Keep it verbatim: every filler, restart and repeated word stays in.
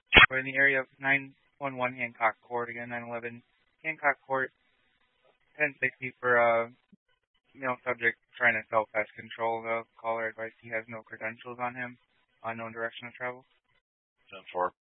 We're in the area of nine one one Hancock Court, again, nine eleven Hancock Court, ten sixty for a uh, male subject trying to sell pest control. The caller advised he has no credentials on him, unknown direction of travel. ten four.